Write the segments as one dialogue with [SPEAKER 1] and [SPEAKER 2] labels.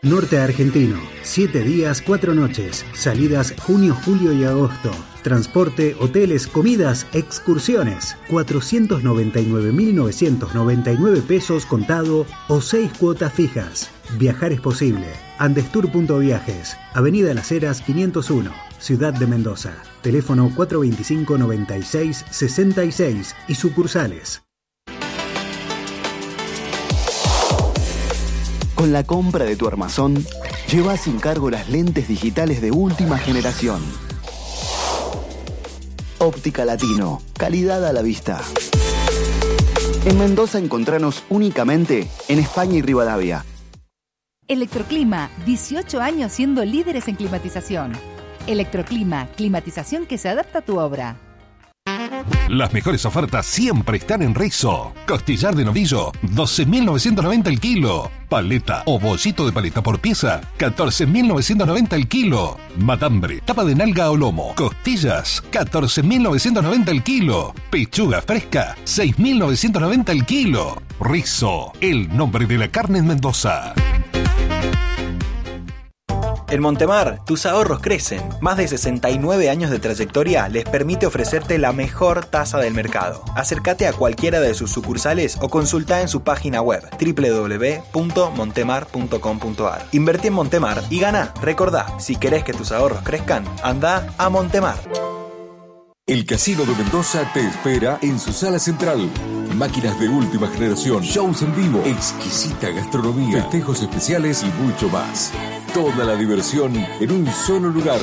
[SPEAKER 1] Norte Argentino, 7 días, 4 noches, salidas junio, julio y agosto. Transporte, hoteles, comidas, excursiones. 499.999 pesos contado o 6 cuotas fijas. Viajar es posible. Andestur.viajes, Avenida Las Heras 501, Ciudad de Mendoza. Teléfono 425-96-66 y sucursales.
[SPEAKER 2] Con la compra de tu armazón, lleva sin cargo las lentes digitales de última generación. Óptica Latino, calidad a la vista. En Mendoza encontranos únicamente en España y Rivadavia.
[SPEAKER 3] Electroclima, 18 años siendo líderes en climatización. Electroclima, climatización que se adapta a tu obra.
[SPEAKER 4] Las mejores ofertas siempre están en Rizo. Costillar de novillo, 12.990 el kilo. Paleta o bollito de paleta por pieza, 14.990 el kilo. Matambre, tapa de nalga o lomo, costillas, 14.990 el kilo. Pechuga fresca, 6.990 el kilo. Rizo, el nombre de la carne en Mendoza.
[SPEAKER 5] En Montemar, tus ahorros crecen. Más de 69 años de trayectoria les permite ofrecerte la mejor tasa del mercado. Acércate a cualquiera de sus sucursales o consulta en su página web www.montemar.com.ar. Invertí en Montemar y gana. Recordá, si querés que tus ahorros crezcan, anda a Montemar.
[SPEAKER 6] El Casino de Mendoza te espera en su sala central. Máquinas de última generación, shows en vivo, exquisita gastronomía, festejos especiales y mucho más. Toda la diversión en un solo lugar.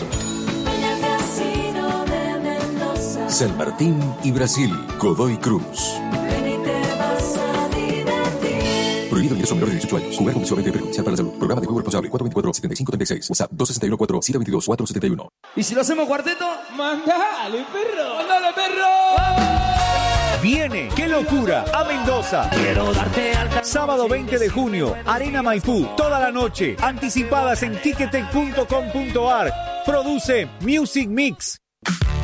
[SPEAKER 6] San Martín y Brasil, Godoy Cruz. Prohibido el ingreso menor de 18 años. Jugar compulsivamente perjudicial para la salud. Programa de juego responsable 424-7536. WhatsApp 261-4-722-471.
[SPEAKER 7] ¿Y si lo hacemos cuarteto? ¡Mandale, perro! ¡Mandale, perro!
[SPEAKER 8] Viene, ¡qué locura!, a Mendoza.
[SPEAKER 7] Quiero darte alta.
[SPEAKER 8] Sábado 20 de junio, Arena Maipú, toda la noche. Anticipadas en ticketek.com.ar. Produce Music Mix.